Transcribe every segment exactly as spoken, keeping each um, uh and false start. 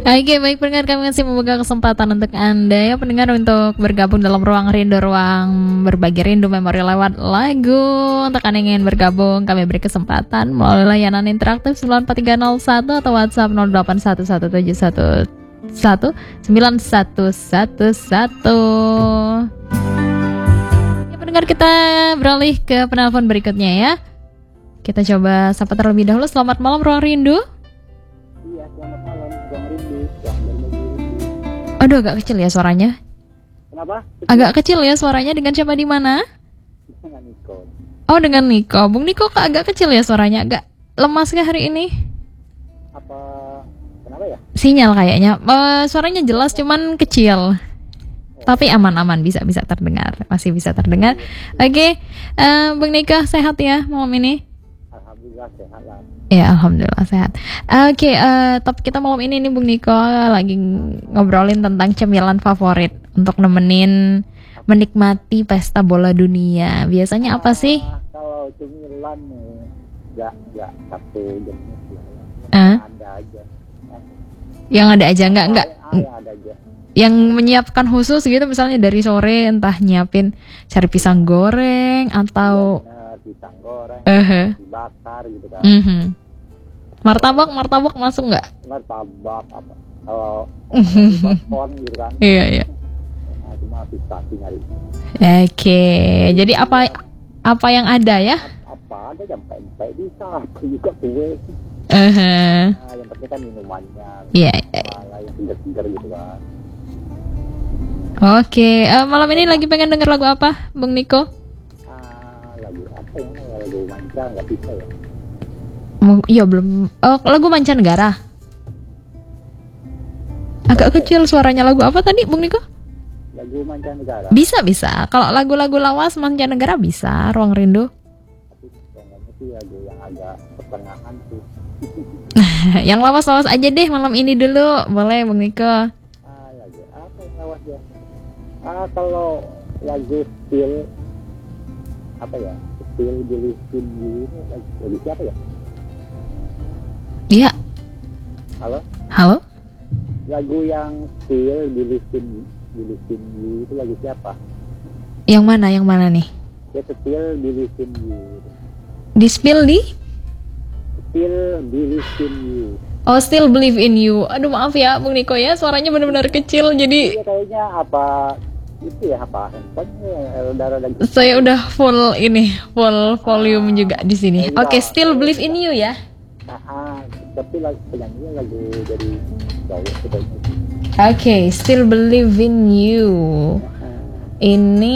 Oke, baik pendengar, kami masih membuka kesempatan untuk Anda ya pendengar untuk bergabung dalam ruang rindu, ruang berbagi rindu memori lewat lagu. Untuk Anda yang ingin bergabung, kami beri kesempatan melalui layanan interaktif sembilan empat tiga nol satu atau WhatsApp nol delapan satu satu tujuh satu satu sembilan satu satu satu. Ya pendengar, kita beralih ke penelpon berikutnya ya. Kita coba sapa terlebih dahulu. Selamat malam ruang rindu. Iya, selamat malam, Bang Rindu. Bang Berbagi Rindu. Aduh, agak kecil ya suaranya. Kenapa? Agak kecil ya suaranya. Dengan siapa di mana? Dengan Niko. Oh, dengan Niko. Bung Niko, kok agak kecil ya suaranya? Agak lemas kah hari ini? Apa? Kenapa ya? Sinyal kayaknya. Uh, suaranya jelas, cuman kecil. Tapi aman-aman, bisa-bisa terdengar. Masih bisa terdengar. Oke, okay. uh, Bung Niko sehat ya malam ini? Alhamdulillah sehat lah. Ya, alhamdulillah sehat. Oke, okay, uh, topik kita malam ini nih Bung Niko lagi ngobrolin tentang cemilan favorit untuk nemenin menikmati pesta bola dunia. Biasanya apa sih? Ah, kalau cemilan nih, nggak nggak satu jenis lah. Uh? Ada aja. Yang ada aja, nggak nggak. Ah, yang ada aja. Yang menyiapkan khusus gitu, misalnya dari sore entah nyiapin cari pisang goreng atau ya, pisang goreng, uh-huh. dibakar gitu kan. Uh-huh. Martabak, martabak masuk nggak? Martabak apa? Kalau Uh-huh. bakwan gitu kan. Iya, iya. Nah, cuma bisa nyari. Oke, jadi apa apa yang ada ya? Apa ada yang pempek bisa, apa juga kue. Uh-huh. Nah, yang penting kan minumannya. Iya, yeah. Malah yang segar-segar gitu kan. Oke, uh, malam ini lagi pengen denger lagu apa, Bung Niko? Ah, lagu apa ya? Lagu manca nggak bisa ya. Mau- Iya belum. Oh, lagu mancanegara. Agak kecil suaranya. Lagu apa tadi, Bung Niko? Lagu mancanegara. Bisa bisa. Kalau lagu-lagu lawas mancanegara bisa. Ruang rindu. Tapi pengennya sih lagu yang agak pertengahan tuh. Yang lawas-lawas aja deh malam ini dulu. Boleh, Bung Niko? Ah, lagu apa yang lawas ya? Ah, kalau lagu Still apa ya? Still Believe in You ini lagu, lagu siapa ya? Iya. Halo? Halo? Lagu yang Still Believe in Believe in You itu lagu siapa? Yang mana? Yang mana nih? Ya, Still Believe in You. Di spill di? Still Believe in You. Oh, Still Believe in You. Aduh, maaf ya, Bung Niko ya. Suaranya benar-benar kecil. Jadi Iya, kayaknya apa itu ya, apa handphonenya rada-rada gitu. saya udah full ini, full volume juga di sini. Oke, Still Believe in You ya. Ah, ah, tapi lagu penyanyinya lagu dari cowok gitu. Oke, Still Believe in You. Ini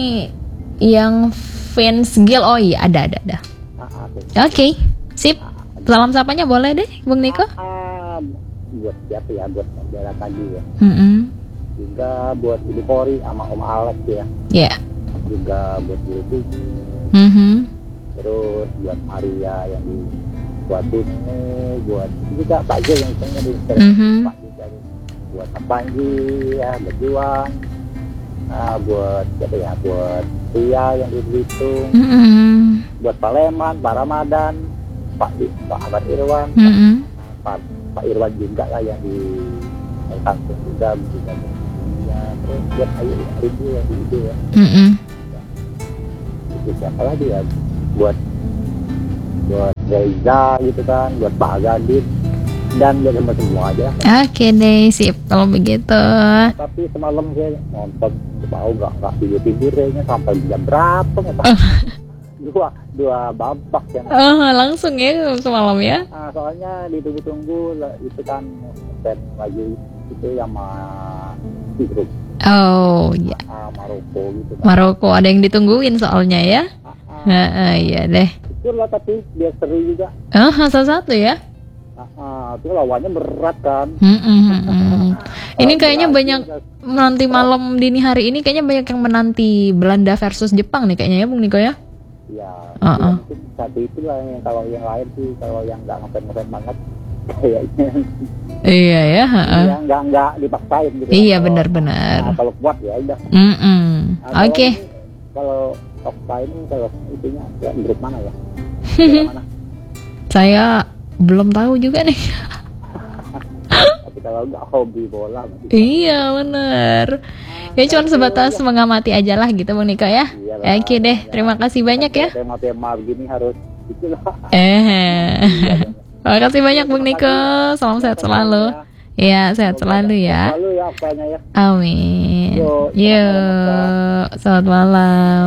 yang Vince Gill. Oh iya, ada ada ada. Ah, ah, tuh. Oke, sip. Salam sapanya boleh deh, Bung Niko. Ah, buat siapa ya? Buat Bella tadi ya. Mm-mm. Juga buat Ibu Kori sama Om Alex ya. Ya. Juga buat Ibu. Mhm. Terus buat Maria yang di buat ini, buat juga Pak Jo yang misalnya di Mhm. Pak juga nih. Buat Panji ya, berjuang. Nah, buat siapa ya? Buat Ria yang di Belitung. Mhm. Buat Pak Leman, Pak Ramadan, Pak Pak Ahmad Irwan, Mhm. Pak, Pak Irwan juga lah yang di Langsung juga juga ya. Terus buat Ayu Rindu yang di itu ya. Mhm. Itu siapa lagi ya? Buat buat Reza gitu kan, buat Pak Gadit dan buat semua semua aja. Oke deh, sip kalau begitu. Tapi semalam saya nonton, tahu nggak nggak tidur tidur kayaknya sampai jam berapa nggak tahu. dua dua babak ya. Oh, langsung ya semalam ya. Nah, soalnya ditunggu-tunggu lah, itu kan band lagi itu yang sama di grup Oh, ya. ah, Maroko gitu kan. Maroko ada yang ditungguin soalnya ya. Ah, ah, Heeh, iya deh. itu lah tapi dia seru juga. Oh, satu-satu ya. Ah, ah, itu lawannya berat kan. Mm, mm, mm, mm. Ini Oh, kayaknya berarti banyak udah- menanti malam dini hari ini kayaknya banyak yang menanti Belanda versus Jepang nih kayaknya ya, Bung Niko ya. Ya, Ah, itu ah. mungkin satu itulah yang kalau yang lain sih kalau yang nggak ngefan-ngefan banget kayaknya Iya ya, heeh. yang nggak nggak dipaksain gitu. Iya, Kalau- benar-benar. Nah, kalau kuat ya udah. Mm-mm. Nah, kalau Oke. ini- Kalau Okta ini kalau itunya ya, grup mana ya? Grup mana? Saya belum tahu juga nih. Tapi kalau nggak hobi bola. Iya bener. Ya cuma sebatas mengamati aja lah gitu Bang Niko ya. Iyalah, Ya, oke deh, terima kasih banyak ya. Tema-tema begini harus itulah. Eh, terima kasih banyak Bang Niko. Salam sehat selalu. Iya, sehat selalu ya. Selalu ya apanya ya. Amin. Yo, Yuk, selamat malam.